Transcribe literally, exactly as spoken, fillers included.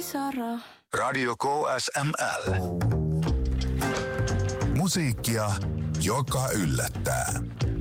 Sara. Radio K S M L. Musiikkia, joka yllättää.